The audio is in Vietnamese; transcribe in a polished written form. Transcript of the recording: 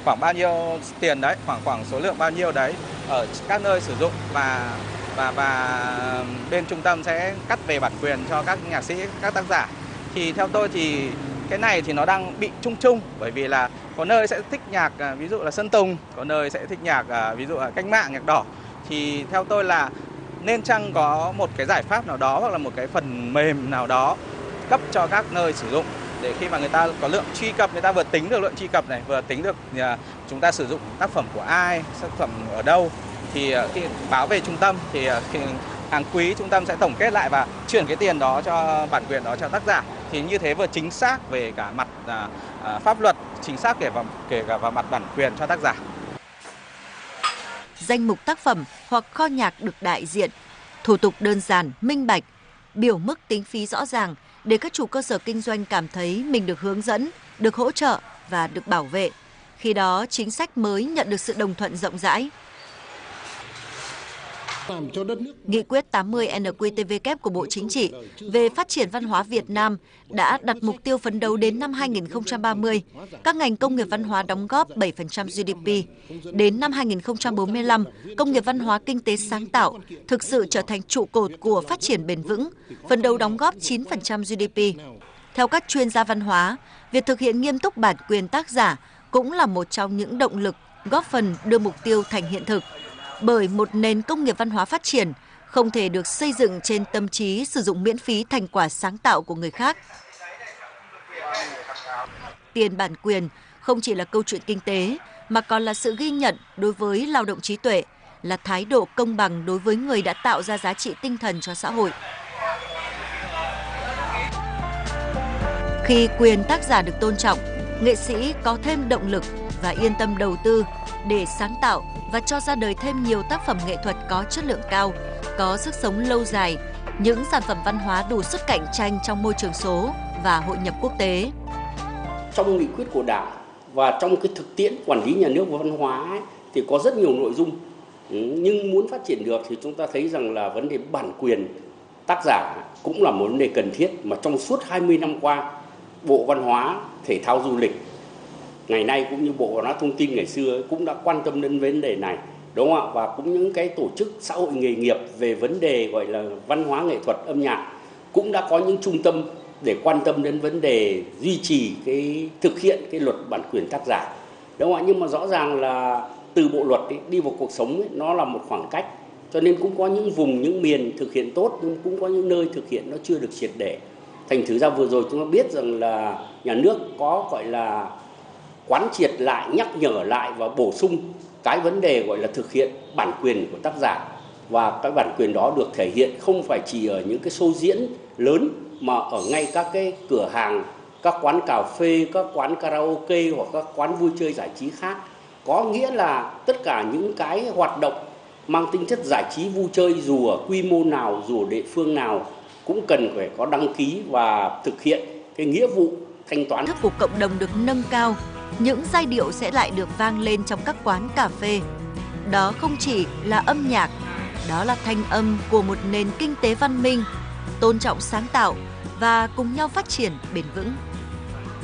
khoảng bao nhiêu tiền đấy, khoảng số lượng bao nhiêu đấy ở các nơi sử dụng và bên trung tâm sẽ cắt về bản quyền cho các nhạc sĩ, các tác giả. Thì theo tôi thì cái này thì nó đang bị chung chung, bởi vì là có nơi sẽ thích nhạc ví dụ là Sơn Tùng, có nơi sẽ thích nhạc ví dụ là cách mạng, nhạc đỏ. Thì theo tôi là nên chăng có một cái giải pháp nào đó hoặc là một cái phần mềm nào đó cấp cho các nơi sử dụng, để khi mà người ta có lượng truy cập, người ta vừa tính được lượng truy cập này, vừa tính được chúng ta sử dụng tác phẩm của ai, tác phẩm ở đâu, thì khi báo về trung tâm thì hàng quý trung tâm sẽ tổng kết lại và chuyển cái tiền đó cho bản quyền đó cho tác giả. Thì như thế vừa chính xác về cả mặt pháp luật, chính xác kể cả vào mặt bản quyền cho tác giả. Danh mục tác phẩm hoặc kho nhạc được đại diện, thủ tục đơn giản, minh bạch, biểu mức tính phí rõ ràng để các chủ cơ sở kinh doanh cảm thấy mình được hướng dẫn, được hỗ trợ và được bảo vệ. Khi đó, chính sách mới nhận được sự đồng thuận rộng rãi. Nghị quyết 80 NQTVK của Bộ Chính trị về phát triển văn hóa Việt Nam đã đặt mục tiêu phấn đấu đến năm 2030, các ngành công nghiệp văn hóa đóng góp 7% GDP. Đến năm 2045, công nghiệp văn hóa kinh tế sáng tạo thực sự trở thành trụ cột của phát triển bền vững, phấn đấu đóng góp 9% GDP. Theo các chuyên gia văn hóa, việc thực hiện nghiêm túc bản quyền tác giả cũng là một trong những động lực góp phần đưa mục tiêu thành hiện thực. Bởi một nền công nghiệp văn hóa phát triển không thể được xây dựng trên tâm trí sử dụng miễn phí thành quả sáng tạo của người khác. Tiền bản quyền không chỉ là câu chuyện kinh tế, mà còn là sự ghi nhận đối với lao động trí tuệ, là thái độ công bằng đối với người đã tạo ra giá trị tinh thần cho xã hội. Khi quyền tác giả được tôn trọng, nghệ sĩ có thêm động lực và yên tâm đầu tư để sáng tạo và cho ra đời thêm nhiều tác phẩm nghệ thuật có chất lượng cao, có sức sống lâu dài, những sản phẩm văn hóa đủ sức cạnh tranh trong môi trường số và hội nhập quốc tế. Trong nghị quyết của Đảng và trong cái thực tiễn quản lý nhà nước về văn hóa ấy, thì có rất nhiều nội dung. Nhưng muốn phát triển được thì chúng ta thấy rằng là vấn đề bản quyền tác giả cũng là một vấn đề cần thiết mà trong suốt 20 năm qua, Bộ Văn hóa, Thể thao, Du lịch ngày nay cũng như Bộ Văn hóa Thông tin ngày xưa cũng đã quan tâm đến vấn đề này, đúng không ạ? Và cũng những cái tổ chức xã hội nghề nghiệp về vấn đề gọi là văn hóa nghệ thuật âm nhạc cũng đã có những trung tâm để quan tâm đến vấn đề duy trì cái thực hiện cái luật bản quyền tác giả, đúng không ạ? Nhưng mà rõ ràng là từ bộ luật ấy, đi vào cuộc sống ấy, nó là một khoảng cách, cho nên cũng có những vùng, những miền thực hiện tốt, nhưng cũng có những nơi thực hiện nó chưa được triệt để. Thành thử ra vừa rồi chúng ta biết rằng là nhà nước có gọi là quán triệt lại, nhắc nhở lại và bổ sung cái vấn đề gọi là thực hiện bản quyền của tác giả. Và cái bản quyền đó được thể hiện không phải chỉ ở những cái show diễn lớn mà ở ngay các cái cửa hàng, các quán cà phê, các quán karaoke hoặc các quán vui chơi giải trí khác. Có nghĩa là tất cả những cái hoạt động mang tính chất giải trí vui chơi dù ở quy mô nào, dù ở địa phương nào cũng cần phải có đăng ký và thực hiện cái nghĩa vụ thanh toán. Thức của cộng đồng được nâng cao, những giai điệu sẽ lại được vang lên trong các quán cà phê. Đó không chỉ là âm nhạc, đó là thanh âm của một nền kinh tế văn minh, tôn trọng sáng tạo và cùng nhau phát triển bền vững.